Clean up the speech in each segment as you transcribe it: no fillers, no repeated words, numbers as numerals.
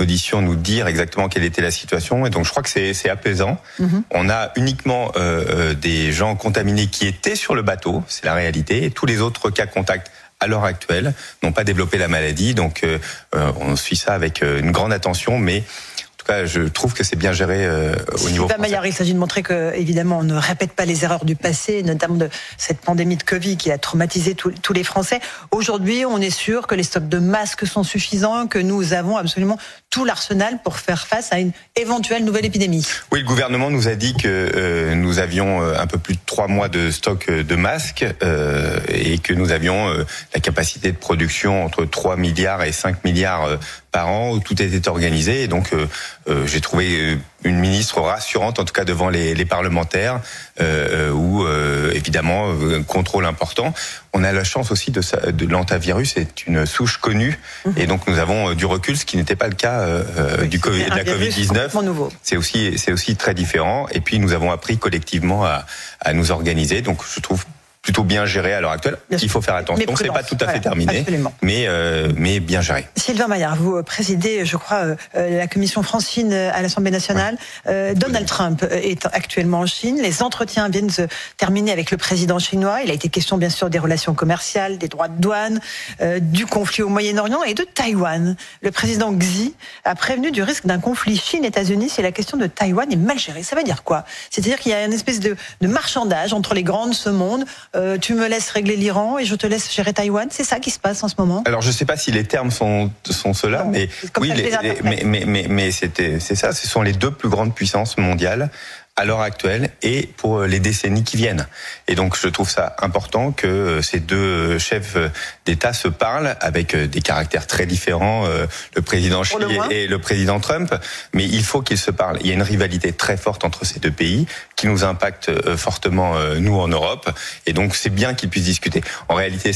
audition nous dire exactement quelle était la situation. Et donc je crois que c'est apaisant. On a uniquement des gens contaminés qui étaient sur le bateau, c'est la réalité. Et tous les autres cas contacts à l'heure actuelle n'ont pas développé la maladie. Donc on suit ça avec une grande attention, mais en tout cas, je trouve que c'est bien géré au niveau français. Maillard, il s'agit de montrer que, évidemment, on ne répète pas les erreurs du passé, notamment de cette pandémie de Covid qui a traumatisé tous les Français. Aujourd'hui, on est sûr que les stocks de masques sont suffisants, que nous avons absolument tout l'arsenal pour faire face à une éventuelle nouvelle épidémie. Oui, le gouvernement nous a dit que nous avions un peu plus de 3 mois de stock de masques et que nous avions la capacité de production entre 3 milliards et 5 milliards par an, où tout était organisé. Et donc, j'ai trouvé une ministre rassurante, en tout cas devant les parlementaires, où évidemment un contrôle important. On a la chance aussi de l'hantavirus, c'est une souche connue, et donc nous avons du recul, ce qui n'était pas le cas de la Covid-19. C'est aussi très différent. Et puis nous avons appris collectivement à nous organiser. Donc je trouve plutôt bien géré à l'heure actuelle. Il faut faire attention, c'est pas tout à fait terminé, mais bien géré. Sylvain Maillard, vous présidez, je crois, la commission France-Chine à l'Assemblée nationale. Donald Trump est actuellement en Chine. Les entretiens viennent se terminer avec le président chinois. Il a été question, bien sûr, des relations commerciales, des droits de douane, du conflit au Moyen-Orient et de Taïwan. Le président Xi a prévenu du risque d'un conflit Chine-États-Unis si la question de Taïwan est mal gérée. Ça veut dire quoi? C'est-à-dire qu'il y a une espèce de marchandage entre les grands de ce monde. Tu me laisses régler l'Iran et je te laisse gérer Taïwan. C'est ça qui se passe en ce moment. Alors je ne sais pas si les termes sont ceux-là, mais oui, mais c'est ça. Ce sont les 2 plus grandes puissances mondiales à l'heure actuelle et pour les décennies qui viennent. Et donc je trouve ça important que ces 2 chefs d'État se parlent avec des caractères très différents, le président Xi et le président Trump, mais il faut qu'ils se parlent. Il y a une rivalité très forte entre ces 2 pays qui nous impacte fortement nous en Europe, et donc c'est bien qu'ils puissent discuter. En réalité,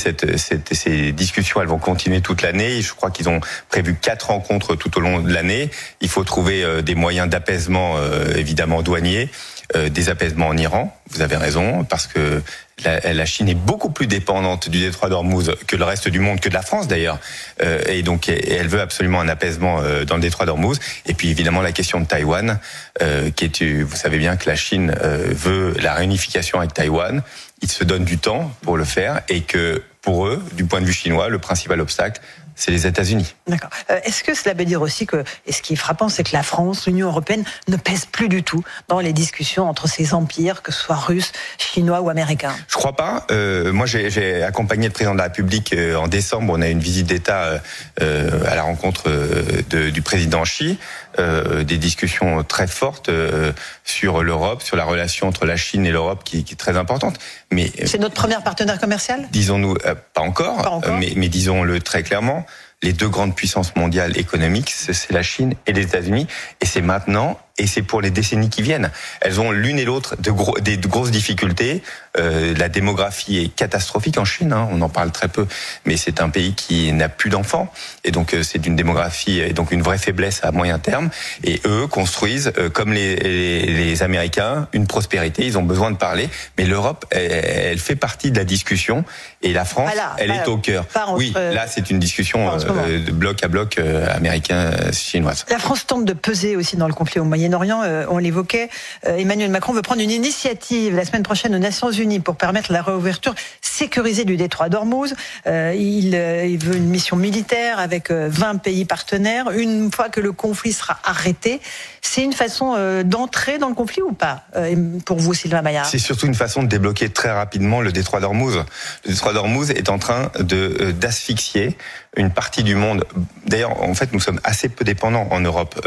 ces discussions, elles vont continuer toute l'année. Je crois qu'ils ont prévu 4 rencontres tout au long de l'année. Il faut trouver des moyens d'apaisement, évidemment douaniers, des apaisements en Iran. Vous avez raison, parce que la Chine est beaucoup plus dépendante du détroit d'Ormuz que le reste du monde, que de la France d'ailleurs, et donc elle veut absolument un apaisement dans le détroit d'Ormuz. Et puis évidemment la question de Taïwan, qui est, vous savez bien que la Chine veut la réunification avec Taïwan. Ils se donnent du temps pour le faire, et que pour eux, du point de vue chinois, le principal obstacle, c'est les États-Unis. D'accord. Est-ce que cela veut dire aussi que, et ce qui est frappant, c'est que la France, l'Union européenne, ne pèse plus du tout dans les discussions entre ces empires, que ce soit russes, chinois ou américains? Je crois pas. Moi, j'ai accompagné le président de la République en décembre. On a eu une visite d'État à la rencontre du président Xi. Des discussions très fortes sur l'Europe, sur la relation entre la Chine et l'Europe qui est très importante. Mais c'est notre premier partenaire commercial ? Disons-nous, pas encore. Mais disons-le très clairement, les 2 grandes puissances mondiales économiques, c'est la Chine et les États-Unis, et c'est maintenant, et c'est pour les décennies qui viennent. Elles ont l'une et l'autre des grosses difficultés. La démographie est catastrophique en Chine, on en parle très peu, mais c'est un pays qui n'a plus d'enfants, et donc c'est une démographie et donc une vraie faiblesse à moyen terme. Et eux construisent, comme les Américains, une prospérité. Ils ont besoin de parler, mais l'Europe, elle fait partie de la discussion, et la France, elle est au cœur. Oui, là c'est une discussion de bloc à bloc américain-chinoise. La France tente de peser aussi dans le conflit au Moyen-Orient, on l'évoquait. Emmanuel Macron veut prendre une initiative la semaine prochaine aux Nations Unies pour permettre la réouverture sécurisée du détroit d'Ormuz. Il veut une mission militaire avec 20 pays partenaires. Une fois que le conflit sera arrêté, c'est une façon d'entrer dans le conflit ou pas, pour vous, Sylvain Maillard? C'est surtout une façon de débloquer très rapidement le détroit d'Ormuz. Le détroit d'Ormuz est en train d'asphyxier une partie du monde. D'ailleurs, en fait, nous sommes assez peu dépendants en Europe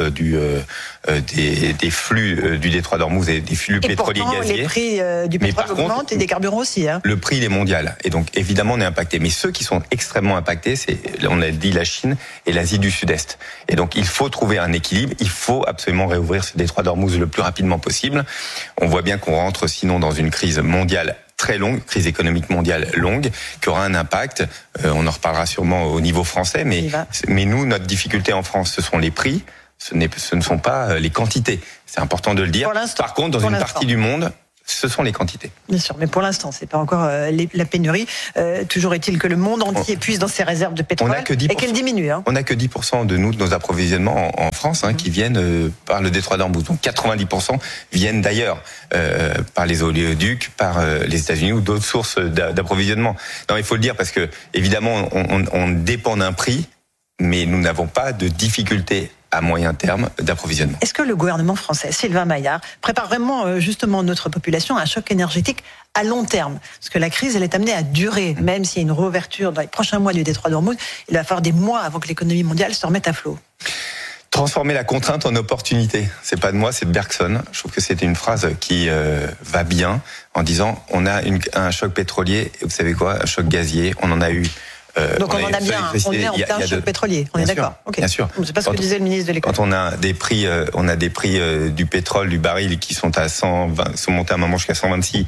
des flux du détroit d'Ormuz et des flux pétroliers gaziers. Les prix du pétrole augmentent et des carburants aussi. Le prix, il est mondial. Et donc, évidemment, on est impacté. Mais ceux qui sont extrêmement impactés, c'est, on a dit, la Chine et l'Asie du Sud-Est. Et donc, il faut trouver un équilibre. Il faut absolument réouvrir ce détroit d'Ormuz le plus rapidement possible. On voit bien qu'on rentre sinon dans une crise mondiale très longue, crise économique mondiale longue, qui aura un impact. On en reparlera sûrement au niveau français, mais nous, notre difficulté en France, ce sont les prix, ce ne sont pas les quantités. C'est important de le dire. Par contre, dans une partie du monde, Ce sont les quantités. Bien sûr, mais pour l'instant, c'est pas encore la pénurie. Toujours est-il que le monde entier puise dans ses réserves de pétrole et qu'elle diminue. On n'a que 10% de nos approvisionnements en France qui viennent par le détroit d'Ormuz. Donc 90% viennent d'ailleurs, par les oléoducs, par les États-Unis ou d'autres sources d'approvisionnement. Non, il faut le dire parce que évidemment, on dépend d'un prix, mais nous n'avons pas de difficulté à moyen terme d'approvisionnement. Est-ce que le gouvernement français, Sylvain Maillard, prépare vraiment justement notre population à un choc énergétique à long terme? Parce que la crise, elle est amenée à durer, même s'il y a une réouverture dans les prochains mois du détroit d'Ormuz, il va falloir des mois avant que l'économie mondiale se remette à flot. Transformer la contrainte en opportunité. C'est pas de moi, c'est de Bergson. Je trouve que c'était une phrase qui va bien en disant on a un choc pétrolier, et vous savez quoi, un choc gazier, on en a eu. Donc on en a bien, on est en plein choc pétrolier, on est d'accord. Bien sûr. C'est pas ce que disait le ministre de l'économie. Quand on a des prix, du pétrole, du baril qui sont sont montés à un moment jusqu'à $126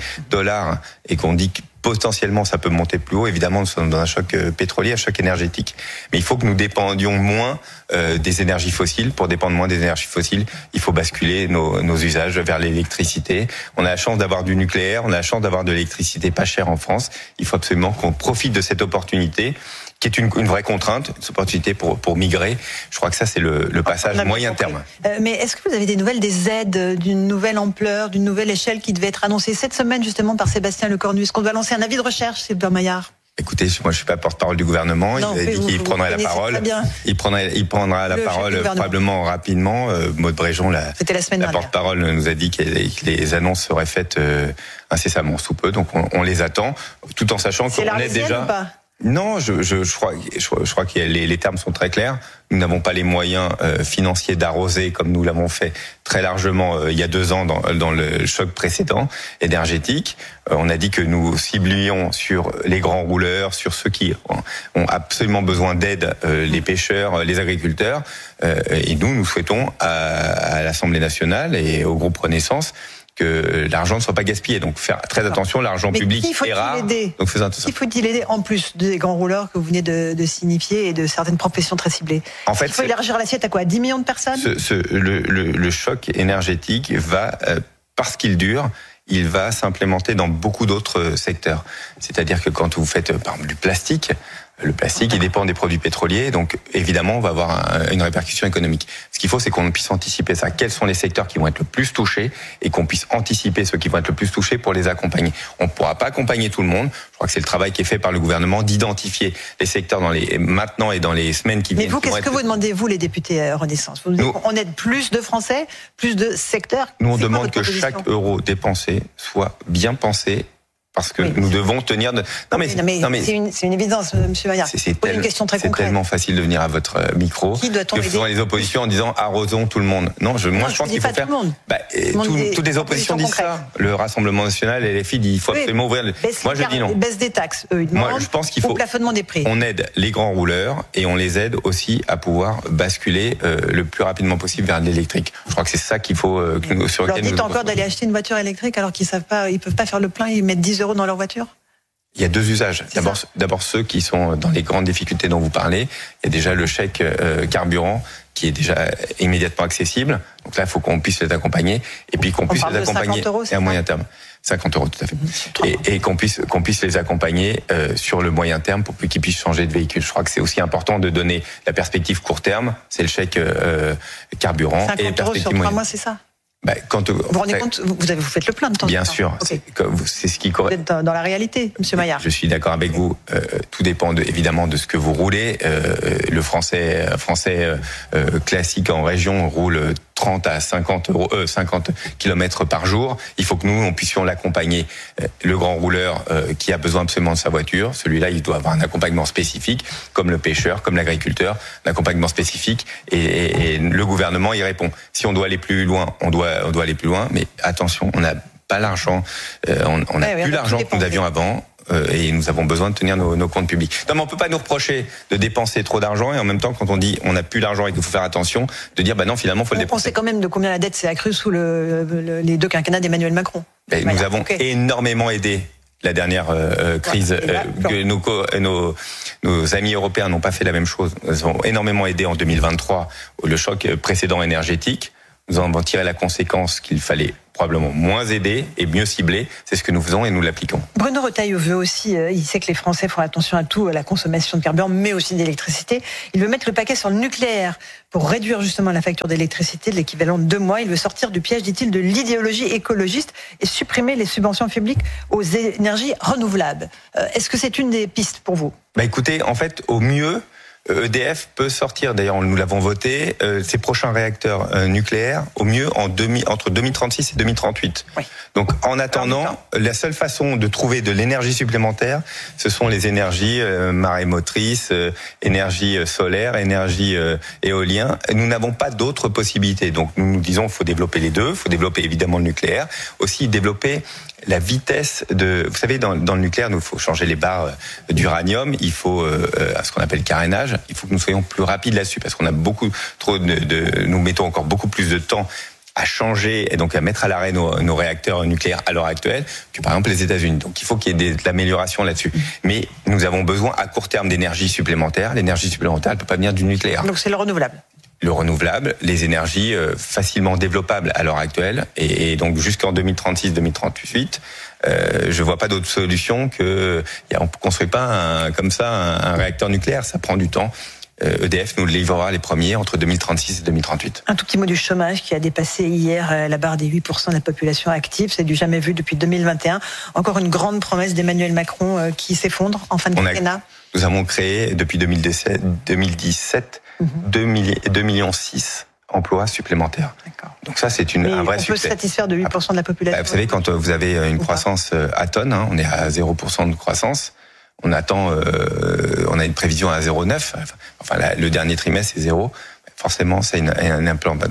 et qu'on dit que potentiellement ça peut monter plus haut, évidemment nous sommes dans un choc pétrolier, un choc énergétique. Mais il faut que nous dépendions moins des énergies fossiles. Pour dépendre moins des énergies fossiles, il faut basculer nos usages vers l'électricité. On a la chance d'avoir du nucléaire, on a la chance d'avoir de l'électricité pas chère en France. Il faut absolument qu'on profite de cette opportunité qui est une vraie contrainte, une opportunité pour migrer. Je crois que ça, c'est le passage moyen terme. Mais est-ce que vous avez des nouvelles des aides d'une nouvelle ampleur, d'une nouvelle échelle qui devait être annoncée cette semaine justement par Sébastien Lecornu? Est-ce qu'on doit lancer un avis de recherche, Sylvain Maillard? Écoutez, moi je suis pas porte-parole du gouvernement. Non, il a dit qu'il prendrait la parole. Il prendra la parole probablement rapidement. Maud Bréjon, la porte-parole, nous a dit que les annonces seraient faites incessamment sous peu. Donc on les attend, tout en sachant qu'on est déjà. Ou pas? Non, je crois que les termes sont très clairs. Nous n'avons pas les moyens financiers d'arroser comme nous l'avons fait très largement il y a 2 ans dans le choc précédent énergétique. On a dit que nous ciblions sur les grands rouleurs, sur ceux qui ont absolument besoin d'aide, les pêcheurs, les agriculteurs. Et nous souhaitons à l'Assemblée nationale et au groupe Renaissance que l'argent ne soit pas gaspillé. Donc faire très attention, l'argent public est rare. Donc faisons tout ça. Il faut-il aider en plus des grands rouleurs que vous venez de signifier et de certaines professions très ciblées? En fait, il faut élargir l'assiette à quoi? 10 millions de personnes? Le choc énergétique va, parce qu'il dure, il va s'implémenter dans beaucoup d'autres secteurs. C'est-à-dire que quand vous faites par exemple du plastique, le plastique, il dépend des produits pétroliers, donc évidemment, on va avoir une répercussion économique. Ce qu'il faut, c'est qu'on puisse anticiper ça. Quels sont les secteurs qui vont être le plus touchés et qu'on puisse anticiper ceux qui vont être le plus touchés pour les accompagner. On ne pourra pas accompagner tout le monde. Je crois que c'est le travail qui est fait par le gouvernement d'identifier les secteurs maintenant et dans les semaines qui viennent. Mais vous, qu'est-ce que vous demandez, vous, les députés Renaissance? On aide plus de Français, plus de secteurs? Nous, on demande que chaque euro dépensé soit bien pensé. Parce que nous devons tenir. Non mais c'est une évidence, Monsieur Maillard. C'est une question très concrète. C'est tellement facile de venir à votre micro. Qui doit-on aider? Faisons les oppositions en disant arrosons tout le monde. Non, je pense qu'il faut faire. Tout le monde. Toutes les oppositions disent ça. Le Rassemblement national et les filles disent il faut absolument ouvrir. Moi, je dis non. Baisse des taxes. Eux, ils demandent. Moi, je pense qu'il faut. Plafonnement des prix. On aide les grands rouleurs et on les aide aussi à pouvoir basculer le plus rapidement possible vers l'électrique. Je crois que c'est ça qu'il faut. Sur lequel nous dites encore d'aller acheter une voiture électrique alors qu'ils savent pas, ils peuvent pas faire le plein, ils mettent 10 € dans leur voiture. Il y a 2 usages. D'abord ceux qui sont dans les grandes difficultés dont vous parlez. Il y a déjà le chèque carburant qui est déjà immédiatement accessible. Donc là, il faut qu'on puisse les accompagner et puis qu'on puisse les accompagner à moyen terme. 50 € tout à fait. Et qu'on puisse les accompagner sur le moyen terme pour qu'ils puissent changer de véhicule. Je crois que c'est aussi important de donner la perspective court terme. C'est le chèque carburant 50 et les € perspectives sur 3 mois, c'est ça? Vous vous rendez compte, vous faites le plein de temps. Bien sûr, okay. c'est ce qui correspond. Vous êtes dans la réalité, Monsieur Maillard. Je suis d'accord avec vous. Tout dépend évidemment de ce que vous roulez. Le français classique en région roule 30 à 50 km par jour. Il faut que nous, on puissions l'accompagner. Le grand rouleur qui a besoin absolument de sa voiture, celui-là, il doit avoir un accompagnement spécifique, comme le pêcheur, comme l'agriculteur, un accompagnement spécifique. Et le gouvernement y répond. Si on doit aller plus loin, on doit aller plus loin. Mais attention, on n'a pas l'argent. On n'a plus l'argent que nous avions avant. Et nous avons besoin de tenir nos comptes publics. Non, mais on peut pas nous reprocher de dépenser trop d'argent et en même temps, quand on dit on n'a plus l'argent et qu'il faut faire attention, de dire non, finalement, faut le dépenser. On sait quand même de combien la dette s'est accrue sous les 2 quinquennats d'Emmanuel Macron. Nous avons énormément aidé la dernière crise. Que nos amis européens n'ont pas fait la même chose. Nous avons énormément aidé en 2023 le choc précédent énergétique. Nous en avons tiré la conséquence qu'il fallait probablement moins aidés et mieux ciblés. C'est ce que nous faisons et nous l'appliquons. Bruno Retailleau veut aussi, il sait que les Français font attention à tout, à la consommation de carburant, mais aussi d'électricité. Il veut mettre le paquet sur le nucléaire pour réduire justement la facture d'électricité de l'équivalent de 2 mois. Il veut sortir du piège, dit-il, de l'idéologie écologiste et supprimer les subventions publiques aux énergies renouvelables. Est-ce que c'est une des pistes pour vous ? Écoutez, en fait, au mieux, EDF peut sortir, d'ailleurs nous l'avons voté, ses prochains réacteurs nucléaires au mieux entre 2036 et 2038. Oui. Donc en attendant, la seule façon de trouver de l'énergie supplémentaire, ce sont les énergies marémotrices, énergie solaire, énergie éolien. Nous n'avons pas d'autres possibilités. Donc nous disons qu'il faut développer les deux, il faut développer évidemment le nucléaire, aussi développer la vitesse de... Vous savez, dans le nucléaire, il faut changer les barres d'uranium, il faut ce qu'on appelle carénage, il faut que nous soyons plus rapides là-dessus, parce qu'on a beaucoup trop nous mettons encore beaucoup plus de temps à changer et donc à mettre à l'arrêt nos réacteurs nucléaires à l'heure actuelle que par exemple les États-Unis. Donc il faut qu'il y ait de l'amélioration là-dessus. Mais nous avons besoin à court terme d'énergie supplémentaire. L'énergie supplémentaire, elle ne peut pas venir du nucléaire. Donc c'est le renouvelable. Le renouvelable, les énergies facilement développables à l'heure actuelle, et donc jusqu'en 2036-2038, je vois pas d'autre solution que on construit pas comme ça un réacteur nucléaire, ça prend du temps. EDF nous livrera les premiers entre 2036 et 2038. Un tout petit mot du chômage qui a dépassé hier la barre des 8% de la population active. C'est du jamais vu depuis 2021. Encore une grande promesse d'Emmanuel Macron qui s'effondre en fin de quinquennat. Nous avons créé depuis 2017 2,6 millions emplois supplémentaires. D'accord. Donc ça, c'est un vrai succès. On peut se satisfaire de 8% de la population. Vous savez, quand vous avez une croissance atone, on est à 0% de croissance, on a une prévision à 0,9. Enfin, le dernier trimestre, c'est 0. Forcément, c'est un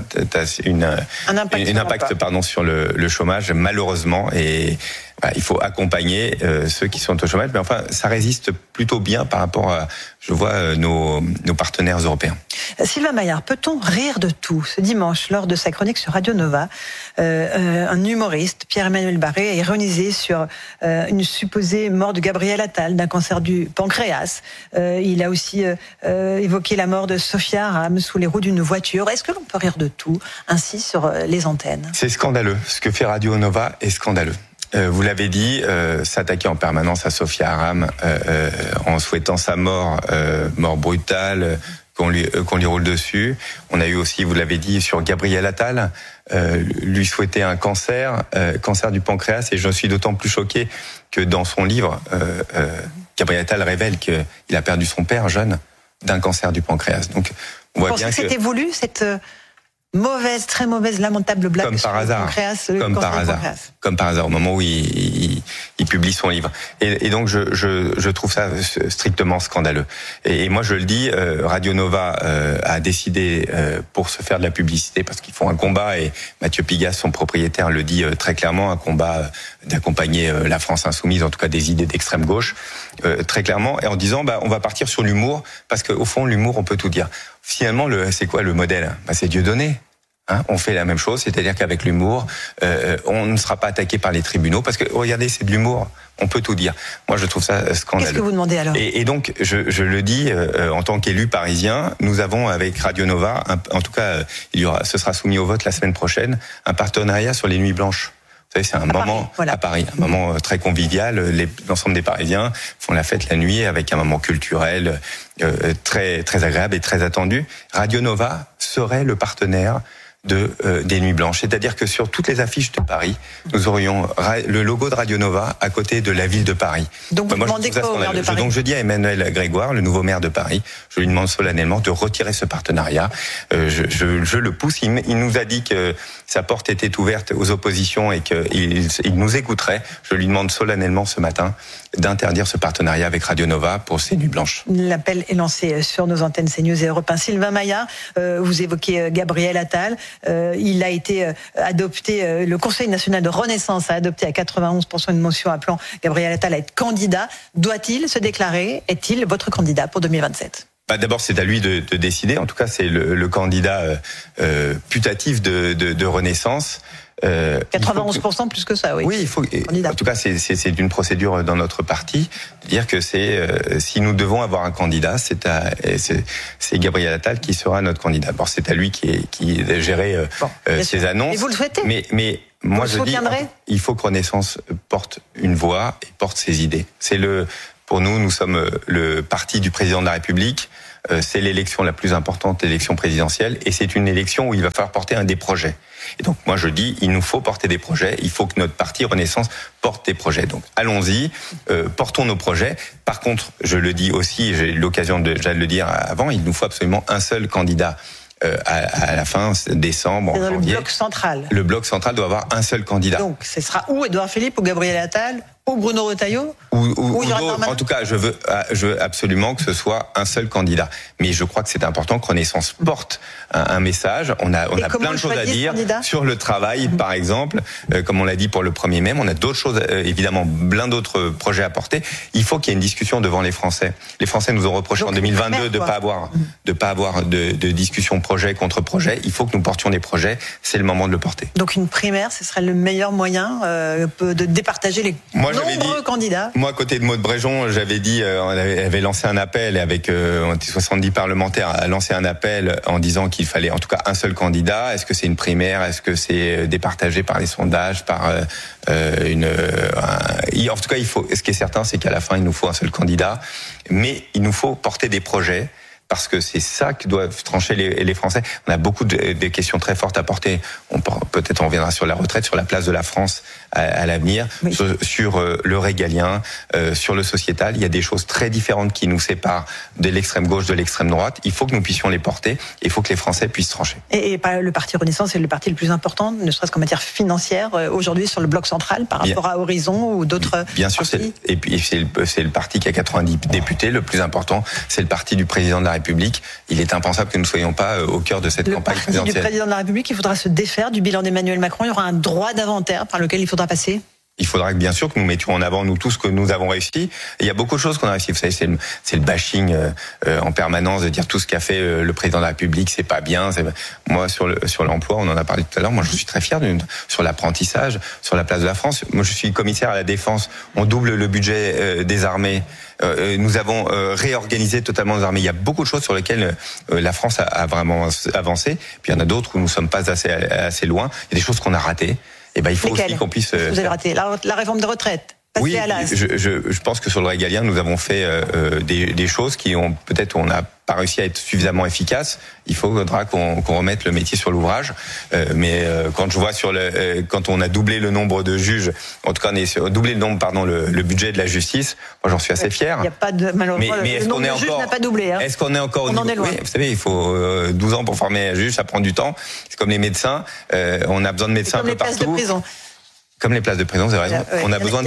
impact sur le chômage, malheureusement. Et il faut accompagner ceux qui sont au chômage. Mais enfin, ça résiste plutôt bien par rapport à, je vois, nos partenaires européens. Sylvain Maillard, peut-on rire de tout ? Ce dimanche, lors de sa chronique sur Radio Nova, un humoriste, Pierre-Emmanuel Barré, a ironisé sur une supposée mort de Gabriel Attal d'un cancer du pancréas. Il a aussi évoqué la mort de Sophia Aram sous les roues d'une voiture. Est-ce que l'on peut rire de tout, ainsi sur les antennes ? C'est scandaleux. Ce que fait Radio Nova est scandaleux. Vous l'avez dit, s'attaquer en permanence à Sophia Aram en souhaitant sa mort brutale, qu'on lui roule dessus. On a eu aussi, vous l'avez dit, sur Gabriel Attal, lui souhaiter un cancer du pancréas, et je suis d'autant plus choqué que dans son livre, Gabriel Attal révèle qu'il a perdu son père jeune d'un cancer du pancréas. Donc, on voit bien que c'était voulu, cette très mauvaise, lamentable blague comme par hasard, comme par hasard, au moment où il publie son livre. Et donc je trouve ça strictement scandaleux. Et moi je le dis, Radio Nova a décidé pour se faire de la publicité, parce qu'ils font un combat, et Mathieu Pigasse, son propriétaire, le dit très clairement, un combat d'accompagner la France insoumise, en tout cas des idées d'extrême gauche, très clairement, et en disant on va partir sur l'humour, parce qu'au fond l'humour on peut tout dire. Finalement, c'est quoi le modèle ? C'est Dieudonné. On fait la même chose, c'est-à-dire qu'avec l'humour, on ne sera pas attaqué par les tribunaux, parce que regardez, c'est de l'humour, on peut tout dire. Moi, je trouve ça scandaleux. Qu'est-ce que vous demandez alors ? Et donc, je le dis en tant qu'élu parisien, nous avons avec Radio Nova, en tout cas, ce sera soumis au vote la semaine prochaine, un partenariat sur les nuits blanches. Vous savez, c'est un moment à Paris, un moment très convivial. L'ensemble des Parisiens font la fête la nuit avec un moment culturel très très agréable et très attendu. Radio Nova serait le partenaire des Nuits Blanches. C'est-à-dire que sur toutes les affiches de Paris, nous aurions le logo de Radio Nova à côté de la ville de Paris. Donc vous demandez quoi au maire de Paris ? Donc je dis à Emmanuel Grégoire, le nouveau maire de Paris, je lui demande solennellement de retirer ce partenariat. Je le pousse. Il nous a dit que sa porte était ouverte aux oppositions et qu'il nous écouterait. Je lui demande solennellement ce matin d'interdire ce partenariat avec Radio Nova pour ces Nuits Blanches. L'appel est lancé sur nos antennes CNews et Europe 1. Sylvain Maillard, vous évoquez Gabriel Attal. Il a été adopté, le Conseil national de Renaissance a adopté à 91% une motion appelant Gabriel Attal à être candidat. Doit-il se déclarer ? Est-il votre candidat pour 2027 ? D'abord, c'est à lui de décider. En tout cas, c'est le candidat putatif de Renaissance. 91% plus que ça, oui. Oui, il faut. En tout cas, c'est une procédure dans notre parti de dire que si nous devons avoir un candidat, c'est Gabriel Attal qui sera notre candidat. Bon, c'est à lui qui gérer ses annonces. Et vous le souhaitez ? Mais moi je dis, il faut que Renaissance porte une voix et porte ses idées. Pour nous sommes le parti du président de la République. C'est l'élection la plus importante, l'élection présidentielle, et c'est une élection où il va falloir porter des projets. Et donc moi je dis, il nous faut porter des projets, il faut que notre parti Renaissance porte des projets. Donc allons-y, portons nos projets. Par contre, je le dis aussi, j'ai eu l'occasion de le dire avant, il nous faut absolument un seul candidat à la fin décembre, en janvier. Le bloc central. Le bloc central doit avoir un seul candidat. Donc ce sera ou Édouard Philippe ou Gabriel Attal ou Bruno Retailleau ou en tout cas, je veux absolument que ce soit un seul candidat. Mais je crois que c'est important que Renaissance porte un message. On a plein de choses à dire sur le travail, par exemple, comme on l'a dit pour le 1er mai. On a d'autres choses, évidemment, plein d'autres projets à porter. Il faut qu'il y ait une discussion devant les Français. Les Français nous ont reproché en 2022 de pas avoir de discussion projet contre projet. Il faut que nous portions des projets. C'est le moment de le porter. Donc une primaire, ce serait le meilleur moyen de départager les nombreux candidats. Moi, à côté de Maud Bréjon, j'avais dit, on avait lancé un appel avec 70 parlementaires, a lancé un appel en disant qu'il fallait en tout cas un seul candidat. Est-ce que c'est une primaire? Est-ce que c'est départagé par les sondages, par en tout cas, ce qui est certain, c'est qu'à la fin, il nous faut un seul candidat, mais il nous faut porter des projets. Parce que c'est ça que doivent trancher les Français. On a beaucoup de questions très fortes à porter. Peut-être on reviendra sur la retraite, sur la place de la France à l'avenir, oui. sur le régalien, sur le sociétal. Il y a des choses très différentes qui nous séparent de l'extrême gauche, de l'extrême droite. Il faut que nous puissions les porter. Et il faut que les Français puissent trancher. Et le parti Renaissance est le parti le plus important, ne serait-ce qu'en matière financière, aujourd'hui sur le bloc central, par rapport à Horizon ou d'autres. Bien sûr, et puis c'est le parti qui a 90 députés. Le plus important, c'est le parti du président de la République. Il est impensable que nous ne soyons pas au cœur de cette campagne présidentielle. Le parti du président de la République, il faudra se défaire du bilan d'Emmanuel Macron. Il y aura un droit d'inventaire par lequel il faudra passer. Il faudra bien sûr que nous mettions en avant nous tout ce que nous avons réussi. Et il y a beaucoup de choses qu'on a réussi. Vous savez, c'est le bashing en permanence de dire tout ce qu'a fait le président de la République, c'est pas bien. Moi sur l'emploi, on en a parlé tout à l'heure. Moi, je suis très fier sur l'apprentissage, sur la place de la France. Moi, je suis commissaire à la défense. On double le budget des armées. Nous avons réorganisé totalement nos armées. Il y a beaucoup de choses sur lesquelles la France a vraiment avancé. Puis il y en a d'autres où nous sommes pas assez loin. Il y a des choses qu'on a ratées. Et il faut aussi qu'on puisse. Vous avez raté la réforme des retraites. Oui, je pense que sur le régalien, nous avons fait des choses qui ont peut-être on n'a pas réussi à être suffisamment efficaces. Il faudra qu'on remette le métier sur l'ouvrage. Mais quand je vois quand on a doublé le nombre de juges, en tout cas on a doublé le budget de la justice, moi j'en suis assez fier. Il n'y a pas de malheureusement le nombre de juges n'a pas doublé. Hein. Est-ce qu'on est encore on en est loin. Oui, vous savez, il faut 12 ans pour former un juge, ça prend du temps. C'est comme les médecins, on a besoin de médecins un peu partout. Comme les places de prison. Comme les places de prison, vous avez raison. On a besoin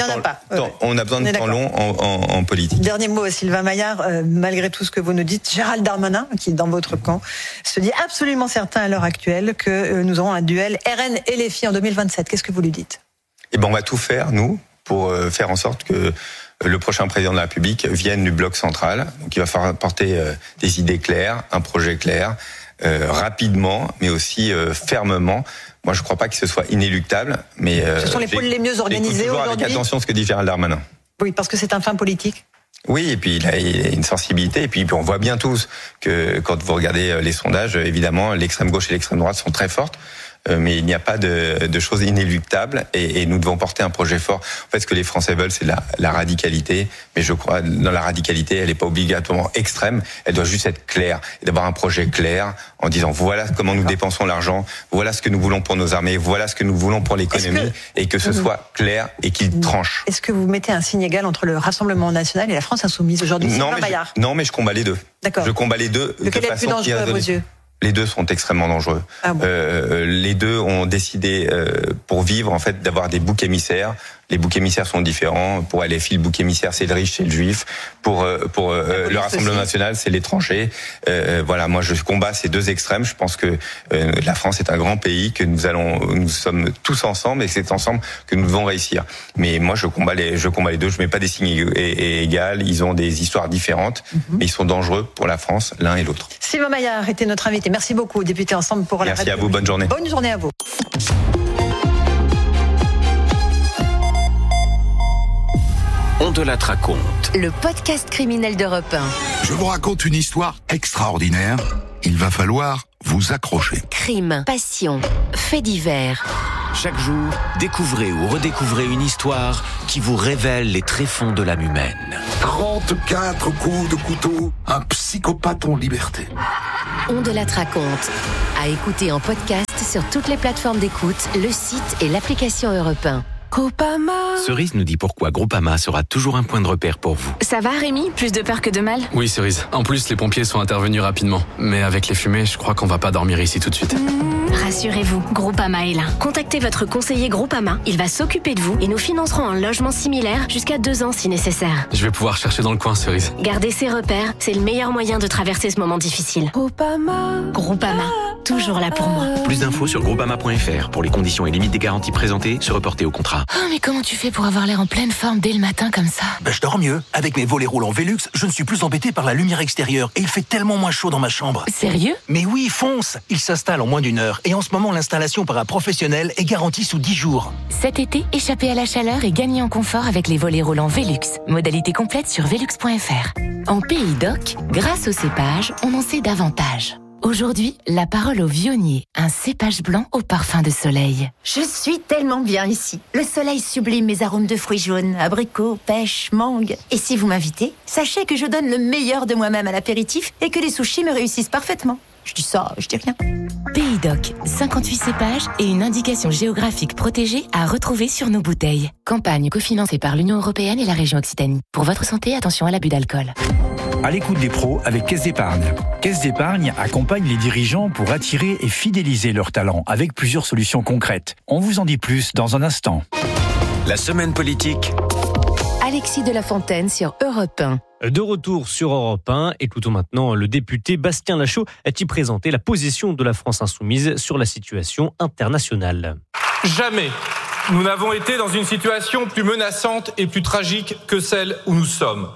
de temps long en politique. Dernier mot, Sylvain Maillard. Malgré tout ce que vous nous dites, Gérald Darmanin, qui est dans votre camp, se dit absolument certain à l'heure actuelle que nous aurons un duel RN et les filles en 2027. Qu'est-ce que vous lui dites? On va tout faire, nous, pour faire en sorte que le prochain président de la République vienne du bloc central. Donc il va falloir porter des idées claires, un projet clair, rapidement, mais aussi fermement. Moi, je ne crois pas que ce soit inéluctable, mais ce sont les pôles les mieux organisés aujourd'hui. Avec attention ce que dit Gérald Darmanin. Oui, parce que c'est un fin politique. Oui, et puis il a une sensibilité, et puis on voit bien tous que quand vous regardez les sondages, évidemment, l'extrême gauche et l'extrême droite sont très fortes. Mais il n'y a pas de choses inéluctables et nous devons porter un projet fort. En fait, ce que les Français veulent, c'est la radicalité. Mais je crois, dans la radicalité, elle n'est pas obligatoirement extrême. Elle doit juste être claire. Et d'avoir un projet clair en disant voilà comment nous dépensons l'argent, voilà ce que nous voulons pour nos armées, voilà ce que nous voulons pour l'économie, et que ce soit clair et qu'il tranche. Est-ce que vous mettez un signe égal entre le Rassemblement national et la France Insoumise aujourd'hui? Non, mais je combats les deux. D'accord. Je combats les deux. Lequel est le plus dangereux à vos yeux? Les deux sont extrêmement dangereux. Ah bon. Les deux ont décidé, pour vivre, en fait, d'avoir des boucs émissaires. Les boucs émissaires sont différents. Pour LFI, le bouc émissaire, c'est le riche, c'est le juif. Pour le Rassemblement national, c'est l'étranger. Voilà, moi, je combats ces deux extrêmes. Je pense que la France est un grand pays, que nous sommes tous ensemble, et c'est ensemble que nous devons réussir. Mais moi, je combats les deux. Je mets pas des signes égales. Ils ont des histoires différentes, mais ils sont dangereux pour la France, l'un et l'autre. Sylvain Maillard était notre invité. Merci beaucoup, député Ensemble pour la République. Merci à vous. Bonne journée. Bonne journée à vous. On te la raconte. Le podcast criminel d'Europe 1. Je vous raconte une histoire extraordinaire. Il va falloir vous accrocher. Crime, passion, faits divers. Chaque jour, découvrez ou redécouvrez une histoire qui vous révèle les tréfonds de l'âme humaine. 34 coups de couteau, un psychopathe en liberté. On de la raconte. À écouter en podcast sur toutes les plateformes d'écoute, le site et l'application Europe 1. Groupama. Cerise nous dit pourquoi Groupama sera toujours un point de repère pour vous. Ça va Rémi ? Plus de peur que de mal ? Oui Cerise, en plus les pompiers sont intervenus rapidement. Mais avec les fumées, je crois qu'on va pas dormir ici tout de suite. Rassurez-vous, Groupama est là. Contactez votre conseiller Groupama, il va s'occuper de vous et nous financerons un logement similaire jusqu'à 2 ans si nécessaire. Je vais pouvoir chercher dans le coin Cerise. Garder ses repères, c'est le meilleur moyen de traverser ce moment difficile. Groupama, toujours là pour moi. Plus d'infos sur groupama.fr. Pour les conditions et limites des garanties présentées, se reporter au contrat. Oh, mais comment tu fais pour avoir l'air en pleine forme dès le matin comme ça ? Je dors mieux. Avec mes volets roulants Velux, je ne suis plus embêté par la lumière extérieure et il fait tellement moins chaud dans ma chambre. Sérieux ? Mais oui, fonce ! Il s'installe en moins d'1 heure et en ce moment, l'installation par un professionnel est garantie sous 10 jours. Cet été, échappez à la chaleur et gagnez en confort avec les volets roulants Velux. Modalité complète sur velux.fr. En Pays d'Oc, grâce au cépage, on en sait davantage. Aujourd'hui, la parole au vionnier, un cépage blanc au parfum de soleil. Je suis tellement bien ici. Le soleil sublime mes arômes de fruits jaunes, abricots, pêche, mangue. Et si vous m'invitez, sachez que je donne le meilleur de moi-même à l'apéritif et que les sushis me réussissent parfaitement. Je dis ça, je dis rien. Pays d'Oc, 58 cépages et une indication géographique protégée à retrouver sur nos bouteilles. Campagne cofinancée par l'Union européenne et la région Occitanie. Pour votre santé, attention à l'abus d'alcool. À l'écoute des pros avec Caisse d'Épargne. Caisse d'Épargne accompagne les dirigeants pour attirer et fidéliser leurs talents avec plusieurs solutions concrètes. On vous en dit plus dans un instant. La semaine politique. Alexis de la Fontaine sur Europe 1. De retour sur Europe 1, écoutons maintenant le député Bastien Lachaud qui présentait la position de la France insoumise sur la situation internationale. Jamais nous n'avons été dans une situation plus menaçante et plus tragique que celle où nous sommes.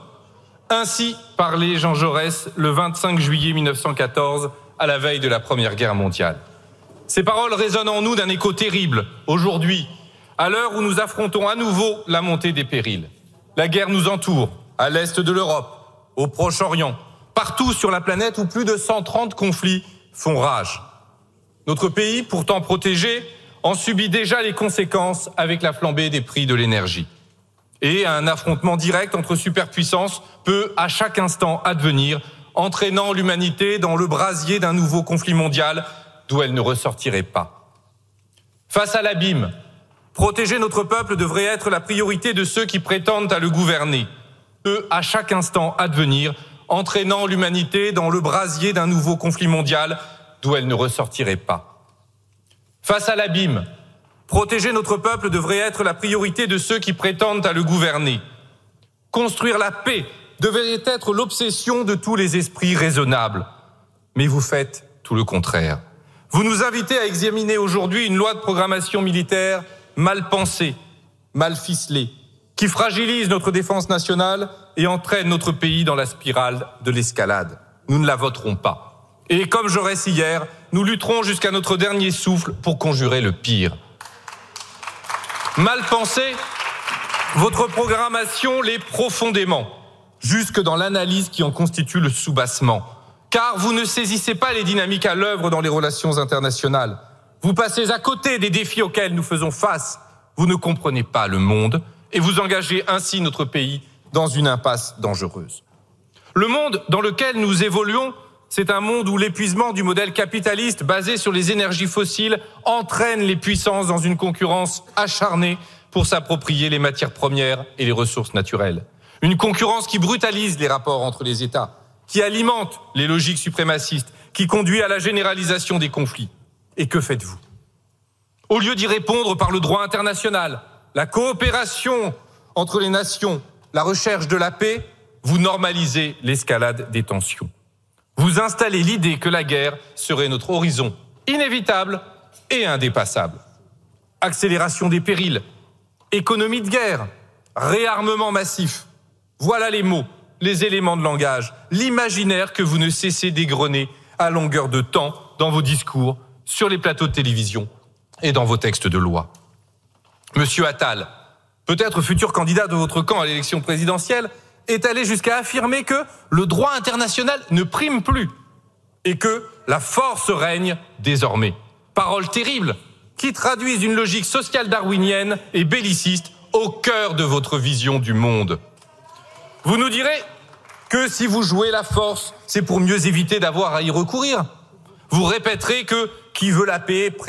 Ainsi parlait Jean Jaurès le 25 juillet 1914, à la veille de la Première Guerre mondiale. Ces paroles résonnent en nous d'un écho terrible, aujourd'hui, à l'heure où nous affrontons à nouveau la montée des périls. La guerre nous entoure, à l'est de l'Europe, au Proche-Orient, partout sur la planète où plus de 130 conflits font rage. Notre pays, pourtant protégé, en subit déjà les conséquences avec la flambée des prix de l'énergie. Et un affrontement direct entre superpuissances peut à chaque instant advenir, entraînant l'humanité dans le brasier d'un nouveau conflit mondial d'où elle ne ressortirait pas. Face à l'abîme, protéger notre peuple devrait être la priorité de ceux qui prétendent à le gouverner. Peut à chaque instant advenir, entraînant l'humanité dans le brasier d'un nouveau conflit mondial d'où elle ne ressortirait pas. Face à l'abîme, protéger notre peuple devrait être la priorité de ceux qui prétendent à le gouverner. Construire la paix devrait être l'obsession de tous les esprits raisonnables. Mais vous faites tout le contraire. Vous nous invitez à examiner aujourd'hui une loi de programmation militaire mal pensée, mal ficelée, qui fragilise notre défense nationale et entraîne notre pays dans la spirale de l'escalade. Nous ne la voterons pas. Et comme Jaurès hier, nous lutterons jusqu'à notre dernier souffle pour conjurer le pire. Mal pensée, votre programmation l'est profondément, jusque dans l'analyse qui en constitue le soubassement. Car vous ne saisissez pas les dynamiques à l'œuvre dans les relations internationales. Vous passez à côté des défis auxquels nous faisons face. Vous ne comprenez pas le monde et vous engagez ainsi notre pays dans une impasse dangereuse. Le monde dans lequel nous évoluons, c'est un monde où l'épuisement du modèle capitaliste basé sur les énergies fossiles entraîne les puissances dans une concurrence acharnée pour s'approprier les matières premières et les ressources naturelles. Une concurrence qui brutalise les rapports entre les États, qui alimente les logiques suprémacistes, qui conduit à la généralisation des conflits. Et que faites-vous ? Au lieu d'y répondre par le droit international, la coopération entre les nations, la recherche de la paix, vous normalisez l'escalade des tensions. Vous installez l'idée que la guerre serait notre horizon inévitable et indépassable. Accélération des périls, économie de guerre, réarmement massif. Voilà les mots, les éléments de langage, l'imaginaire que vous ne cessez d'égrener à longueur de temps dans vos discours, sur les plateaux de télévision et dans vos textes de loi. Monsieur Attal, peut-être futur candidat de votre camp à l'élection présidentielle, est allé jusqu'à affirmer que le droit international ne prime plus et que la force règne désormais. Parole terrible qui traduisent une logique sociale darwinienne et belliciste au cœur de votre vision du monde. Vous nous direz que si vous jouez la force, c'est pour mieux éviter d'avoir à y recourir. Vous répéterez que qui veut la paix